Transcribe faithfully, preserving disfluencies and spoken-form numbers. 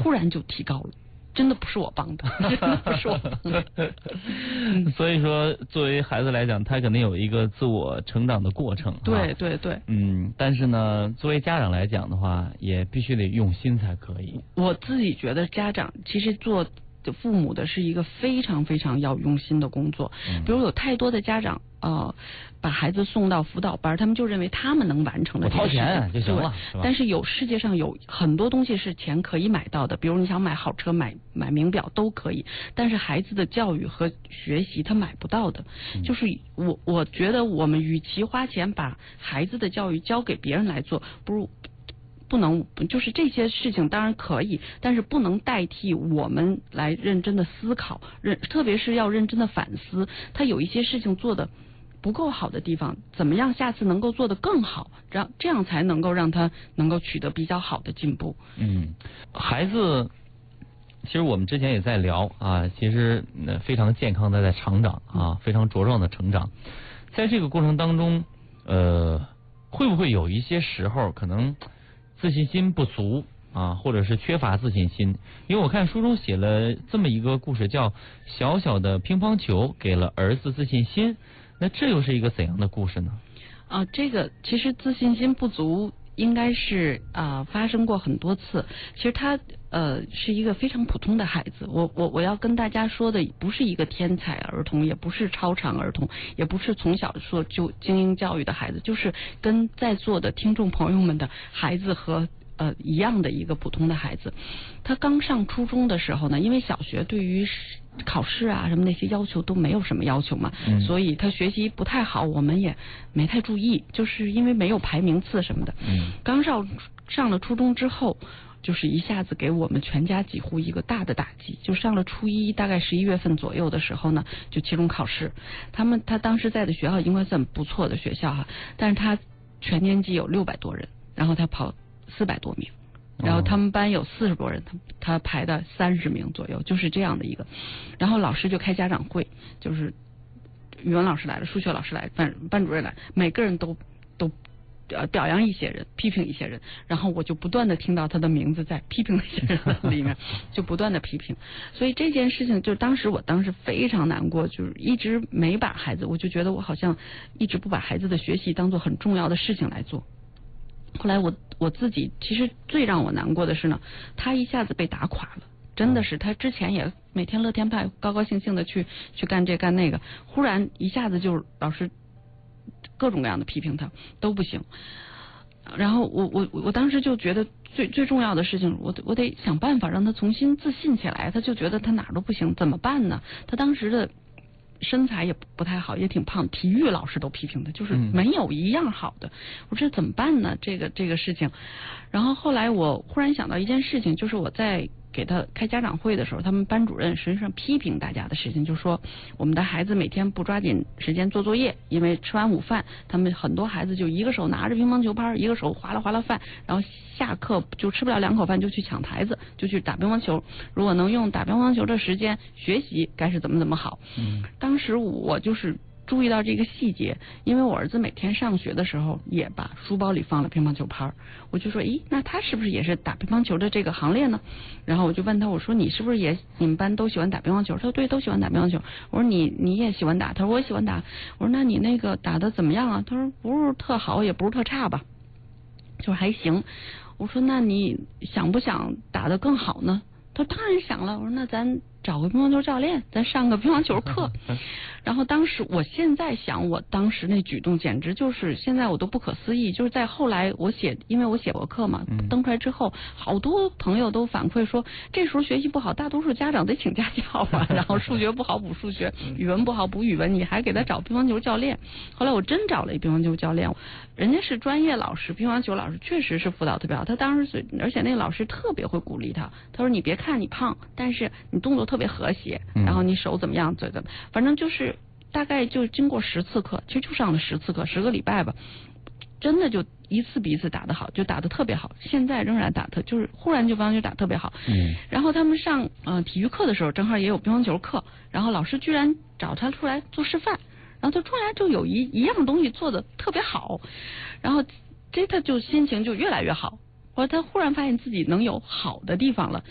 突然就提高了。真的不是我帮的，真的不是我帮的。 所以说，作为孩子来讲，他肯定有一个自我成长的过程。 对对对。 嗯，但是呢，作为家长来讲的话，也必须得用心才可以。 我自己觉得，家长其实做父母的是一个非常非常要用心的工作。嗯、比如有太多的家长呃，把孩子送到辅导班，他们就认为他们能完成的这个事情， 我掏钱就行了。 但是有世界上有很多东西是钱可以买到的，比如你想买好车、买买名表都可以，但是孩子的教育和学习他买不到的。嗯、就是我我觉得我们与其花钱把孩子的教育交给别人来做，不如。不能，就是这些事情当然可以，但是不能代替我们来认真的思考，认特别是要认真的反思。他有一些事情做的不够好的地方，怎么样下次能够做得更好，这样这样才能够让他能够取得比较好的进步。 嗯，孩子，其实我们之前也在聊啊，其实非常健康的在成长啊，非常茁壮的成长，在这个过程当中，呃，会不会有一些时候可能自信心不足啊，或者是缺乏自信心？因为我看书中写了这么一个故事，叫小小的乒乓球给了儿子自信心，那这又是一个怎样的故事呢？ 啊，这个其实自信心不足应该是啊、呃、发生过很多次。其实他呃是一个非常普通的孩子。我我我要跟大家说的不是一个天才儿童，也不是超常儿童，也不是从小说就精英教育的孩子，就是跟在座的听众朋友们的孩子和呃一样的一个普通的孩子。他刚上初中的时候呢，因为小学对于考试啊什么那些要求都没有什么要求嘛，嗯、所以他学习不太好，我们也没太注意，就是因为没有排名次什么的。嗯，刚上上了初中之后，就是一下子给我们全家几乎一个大的打击。就上了初一，大概十一月份左右的时候呢，就期中考试。他们他当时在的学校应该算不错的学校哈，但是他全年级有六百多人，然后他跑四百多名。然后他们班有四十多人，他他排的三十名左右，就是这样的一个。然后老师就开家长会，就是语文老师来了，数学老师来了，班班主任来，每个人都都呃表扬一些人，批评一些人。然后我就不断的听到他的名字在批评那些人里面，就不断的批评。所以这件事情，就当时我当时非常难过，就是一直没把孩子，我就觉得我好像一直不把孩子的学习当做很重要的事情来做。后来我我自己其实最让我难过的是呢，他一下子被打垮了，真的是他之前也每天乐天派高高兴兴的去去干这干那个，忽然一下子就老师各种各样的批评他都不行。然后我我我当时就觉得最最重要的事情，我我得想办法让他重新自信起来。他就觉得他哪儿都不行，怎么办呢？他当时的身材也不太好，也挺胖，体育老师都批评他，就是没有一样好的。嗯、我说怎么办呢？这个这个事情。然后后来我忽然想到一件事情，就是我在给他开家长会的时候，他们班主任实际上批评大家的事情，就说我们的孩子每天不抓紧时间做作业，因为吃完午饭，他们很多孩子就一个手拿着乒乓球拍，一个手划拉划拉饭，然后下课就吃不了两口饭就去抢台子，就去打乒乓球。如果能用打乒乓球的时间学习，该是怎么怎么好。嗯，当时我就是注意到这个细节，因为我儿子每天上学的时候也把书包里放了乒乓球拍，我就说，咦，那他是不是也是打乒乓球的这个行列呢？然后我就问他，我说你是不是也你们班都喜欢打乒乓球？他说对，都喜欢打乒乓球。我说你你也喜欢打？他说我也喜欢打。我说那你那个打的怎么样啊？他说不是特好，也不是特差吧，就是还行。我说那你想不想打得更好呢？他说当然想了。我说那咱找个乒乓球教练，咱上个乒乓球课。然后当时我现在想，我当时那举动简直就是现在我都不可思议。就是在后来我写，因为我写博客嘛，登出来之后，好多朋友都反馈说，这时候学习不好，大多数家长得请家教啊。然后数学不好补数学，语文不好补语文，你还给他找乒乓球教练。后来我真找了一乒乓球教练，人家是专业老师，乒乓球老师，确实是辅导特别好。他当时而且那个老师特别会鼓励他，他说你别看你胖，但是你动作特别和谐，然后你手怎么样，这个反正就是大概就经过十次课，其实就上了十次课，十个礼拜吧，真的就一次比一次打得好，就打得特别好。现在仍然打特，就是忽然就乒乓球打特别好。嗯。然后他们上呃体育课的时候，正好也有乒乓球课，然后老师居然找他出来做示范，然后他出来就有一一样东西做得特别好，然后这他就心情就越来越好。我他忽然发现自己能有好的地方了，